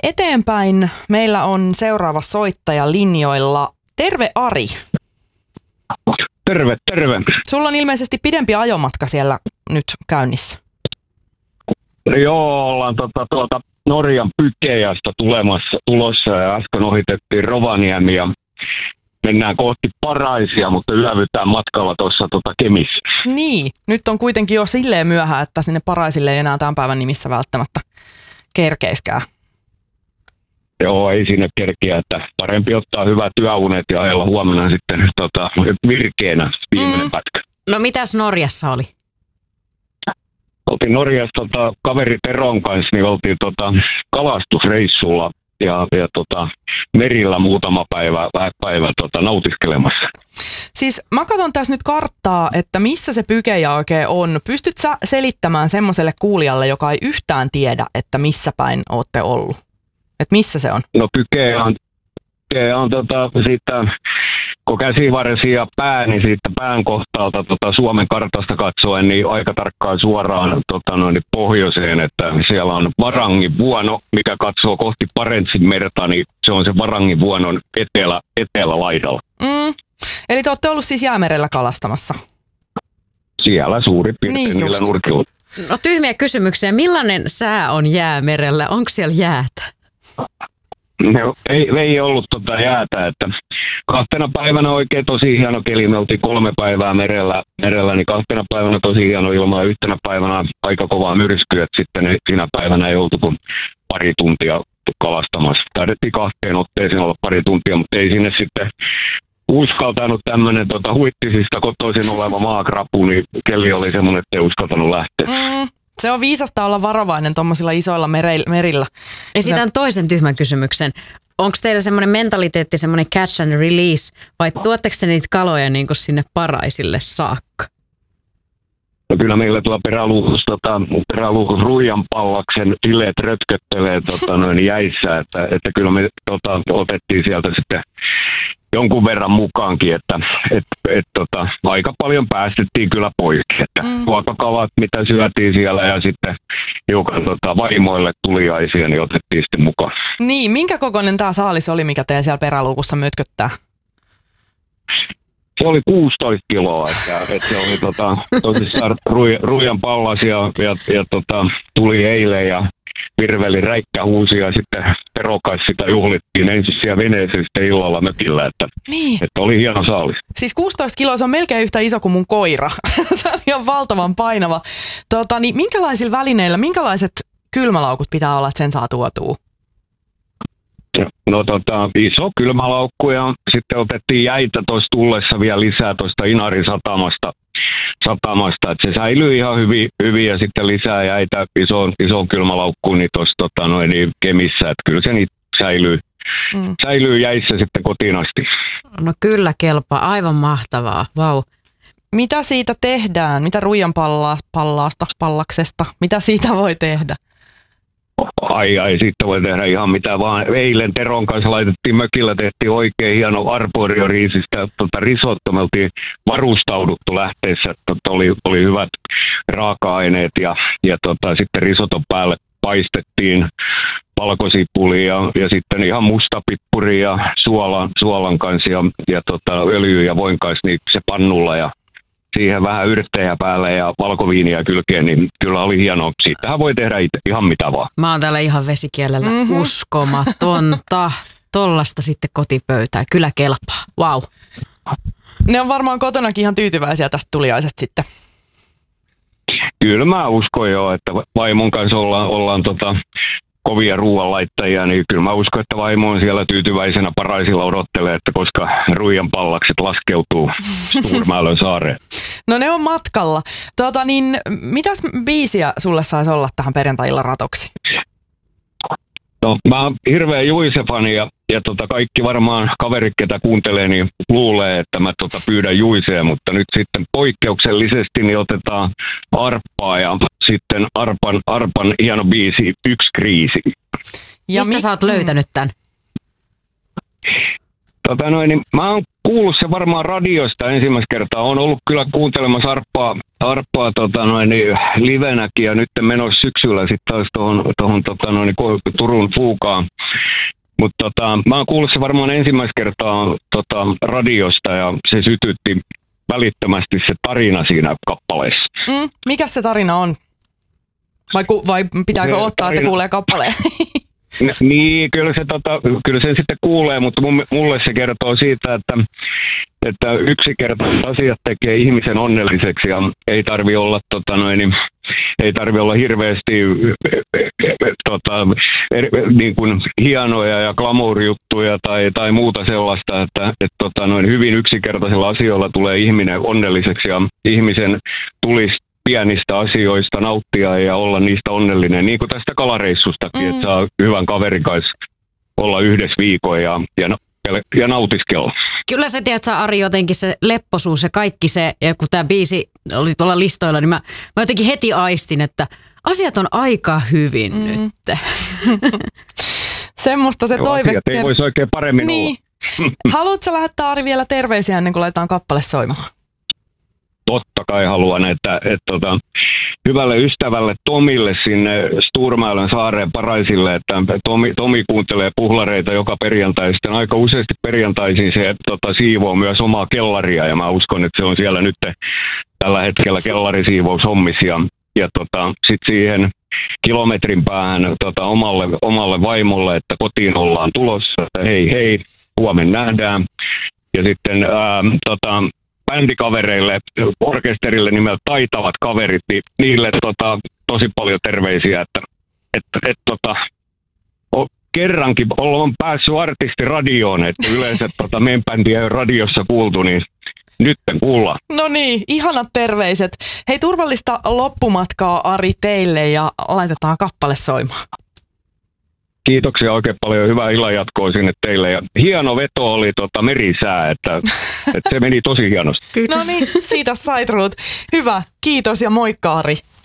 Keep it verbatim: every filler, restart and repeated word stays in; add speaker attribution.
Speaker 1: eteenpäin. Meillä on seuraava soittaja linjoilla. Terve Ari.
Speaker 2: Terve, terve.
Speaker 1: Sulla on ilmeisesti pidempi ajomatka siellä nyt käynnissä.
Speaker 2: Joo, ollaan tuota, tuota Norjan Pykejästä tulemassa, tulossa ja äsken ohitettiin Rovaniemi ja mennään kohti Paraisia, mutta yövytään matkalla tuossa tuota Kemissä.
Speaker 1: Niin, nyt on kuitenkin jo silleen myöhään, että sinne Paraisille ei enää tämän päivän nimissä välttämättä kerkeiskään.
Speaker 2: Joo, ei sinne kerkiä, että parempi ottaa hyvät työunet ja ajella huomenna sitten tota, virkeänä viimeinen mm. pätkä.
Speaker 3: No mitäs Norjassa oli?
Speaker 2: Oltiin Norjassa tota, kaveri Teron kanssa, niin oltiin tota, kalastusreissulla ja, ja tota, merillä muutama päivä, päivä tota, nautiskelemassa.
Speaker 1: Siis mä katson tässä nyt karttaa, että missä se Pykejä oikein on. Pystyt sä selittämään semmoiselle kuulijalle, joka ei yhtään tiedä, että missä päin ootte ollut? Että missä se on?
Speaker 2: No Pykejä on, Pykejä on tota, siitä, kun käsivarsi ja pää, niin siitä pään kohtaalta tota, Suomen kartasta katsoen, niin aika tarkkaan suoraan tota, noin, pohjoiseen, että siellä on Varangin vuono, mikä katsoo kohti Barentsin merta, niin se on se Varangin vuonon etelä, etelälaidalla.
Speaker 1: Mm. Eli te olette ollut siis Jäämerellä kalastamassa?
Speaker 2: Siellä suurin piirtein
Speaker 1: niin
Speaker 2: niillä nurkilla.
Speaker 3: No tyhmiä kysymyksiä. Millainen sää on Jäämerellä? Onko siellä jäätä?
Speaker 2: No, ei, ei ollut tota jäätä, että kahtena päivänä oikein tosi hieno keli. Me oltiin kolme päivää merellä, merellä niin kahtena päivänä tosi hieno ilma ja yhtenä päivänä aika kovaa myrskyä. Sitten siinä päivänä ei oltu kuin pari tuntia kalastamassa. Taidettiin kahteen otteeseen olla pari tuntia, mutta ei sinne sitten uskaltanut tämmöinen tota, huittisista kotoisin oleva maakrapu, niin keli oli semmoinen, että ei uskaltanut lähteä.
Speaker 1: Mm, se on viisasta olla varovainen tuommoisilla isoilla merillä.
Speaker 3: Esitän toisen tyhmän kysymyksen. Onko teillä semmoinen mentaliteetti, semmoinen catch and release, vai tuotteko te niitä kaloja niin kuin sinne Paraisille saakka?
Speaker 2: No kyllä meillä tuo peräluukus, tota, peräluukus Ruijan Pallaksen tileet rötköttelee tota, noin jäissä, että, että kyllä me tota, otettiin sieltä sitten jonkun verran mukaankin, että et, et, tota, aika paljon päästettiin kyllä pois. Että mm. ruokakalat, mitä syötiin siellä ja sitten hiukan tota, vaimoille tuliaisia, niin otettiin sitten mukaan.
Speaker 1: Niin, minkä kokoinen tämä saalis oli, mikä teillä siellä peräluukussa mötköttää?
Speaker 2: Se oli kuusitoista kiloa, että, että se oli tota, tosissaan ruj, Ruijan Pallas ja, ja, ja tota, tuli eilen ja virveli räikkä huusi ja sitten perokas sitä juhlittiin ensin siellä veneessä sitten illalla mökillä, että,
Speaker 1: niin.
Speaker 2: että oli hieno saalis.
Speaker 1: Siis kuusitoista kiloa, se on melkein yhtä iso kuin mun koira. Se on ihan valtavan painava. Tota, niin minkälaisilla välineillä, minkälaiset kylmälaukut pitää olla, että sen saa tuotua?
Speaker 2: No tota, iso kylmälaukku ja sitten otettiin jäitä tuossa tullessa vielä lisää tuosta Inarin satamasta, satamasta että se säilyy ihan hyvin, hyvin ja sitten lisää jäitä isoon, isoon kylmälaukkuun niin tuossa tota, noin, niin Kemissä, että kyllä se niitä säilyy, mm. säilyy jäissä sitten kotiin asti.
Speaker 3: No kyllä kelpaa, aivan mahtavaa, vau. Wow.
Speaker 1: Mitä siitä tehdään? Mitä Ruijan palla, pallaasta, pallaksesta? Mitä siitä voi tehdä?
Speaker 2: Ai ai, sitten voi tehdä ihan mitä vaan. Eilen Teron kanssa laitettiin mökillä, tehtiin oikein hieno arborio-riisistä tota, risotto. Me oltiin varustauduttu lähteessä, tota, oli, oli hyvät raaka-aineet ja, ja tota, sitten risoton päälle paistettiin valkosipulia ja, ja sitten ihan mustapippuri ja suolan, suolan kanssa ja, ja tota, öljy ja voin kanssa niin se pannulla ja siihen vähän yrttejä päälle ja valkoviiniä kylkeen, niin kyllä oli hienoa. Siitähän voi tehdä itse ihan mitä vaan.
Speaker 3: Mä oon täällä ihan vesikielellä
Speaker 1: Mm-hmm.
Speaker 3: uskomatonta. Tollasta sitten kotipöytään. Kyllä kelpaa. Vau. Wow.
Speaker 1: Ne on varmaan kotonakin ihan tyytyväisiä tästä tuliaisesta sitten.
Speaker 2: Kyllä mä uskon jo, että vaimon kanssa ollaan, ollaan tota, kovia ruoanlaittajia, niin kyllä mä uskon, että vaimo on siellä tyytyväisenä Paraisilla odottelee, että koska Ruijan Pallakset laskeutuu Suurmäälön saareen.
Speaker 1: No ne on matkalla. Tota, niin, mitäs biisiä sulle saisi olla tähän perjantai-illan ratoksi?
Speaker 2: No mä oon hirveä Juise-fani ja, ja tota, kaikki varmaan kaverit, ketä kuuntelee, niin luulee, että mä tota, pyydän Juisea, mutta nyt sitten poikkeuksellisesti niin otetaan Arppaa ja sitten Arpan, Arpan hieno biisi Yksi kriisi.
Speaker 3: Ja Mistä mi- sä oot löytänyt tän?
Speaker 2: Tota noin, niin mä oon kuullut se varmaan radiosta ensimmäistä kertaa. Oon ollut kyllä kuuntelemassa Arppaa, Arppaa tota noin, niin livenäkin ja nyt menossa syksyllä sitten taas tuohon tohon, tota noin, Turun Fuukaan. Mutta tota, mä oon kuullut se varmaan ensimmäistä kertaa tota, radiosta ja se sytytti välittömästi se tarina siinä kappaleessa.
Speaker 1: Mm, mikä se tarina on? Vai, ku, vai pitääkö se ottaa, tarina... että kuulee kappaleen?
Speaker 2: Niin, kyllä, se, tota, kyllä sen sitten kuulee, mutta mulle se kertoo siitä, että, että yksinkertaiset asiat tekee ihmisen onnelliseksi ja ei tarvi olla, tota noin, ei tarvi olla hirveästi tota, niin kuin hienoja ja glamour-juttuja tai, tai muuta sellaista, että et, tota noin, hyvin yksinkertaisilla asioilla tulee ihminen onnelliseksi ja ihmisen tulisi pienistä asioista nauttia ja olla niistä onnellinen, niin kuin tästä kalareissustakin, mm. että saa hyvän kaverin kanssa olla yhdessä viikon ja, ja, ja nautiskella.
Speaker 3: Kyllä sä tiedät, sä Ari, jotenkin se lepposuus ja kaikki se, ja kun tämä biisi oli tuolla listoilla, niin mä, mä jotenkin heti aistin, että asiat on aika hyvin mm. nyt.
Speaker 1: Semmoista se toive.
Speaker 2: Asiat ei voisi oikein paremmin
Speaker 1: niin.
Speaker 2: olla.
Speaker 1: Haluatko Lähettää, Ari, vielä terveisiä ennen kuin laitetaan kappale soimaan?
Speaker 2: Totta kai haluan, että, että tota, hyvälle ystävälle Tomille sinne Sturmäälän saareen Paraisille, että Tomi, Tomi kuuntelee puhlareita joka perjantai. Sitten aika useasti perjantaisin se tota, siivoo myös omaa kellaria ja mä uskon, että se on siellä nyt tällä hetkellä kellarisiivoushommissa. Ja, ja tota, sitten siihen kilometrin päähän tota, omalle, omalle vaimolle, että kotiin ollaan tulossa, että hei hei, huomenna nähdään. Ja sitten ää, tota, bändikavereille, orkesterille nimeltä Taitavat kaverit, niin niille tota, tosi paljon terveisiä, että et, et, tota, o, kerrankin ollaan päässyt artistiradioon, että yleensä tota, meidän bändiä ei ole radiossa kuultu, niin nyt kuullaan.
Speaker 1: No niin, ihanat terveiset. Hei, turvallista loppumatkaa Ari teille ja laitetaan kappale soimaan.
Speaker 2: Kiitoksia oikein paljon. Hyvää illanjatkoa sinne teille. Ja hieno veto oli tota merisää, että, että se meni tosi hienosti.
Speaker 1: Kiitos. No niin, siitä sait Ruut. Hyvä, kiitos ja moikka Ari.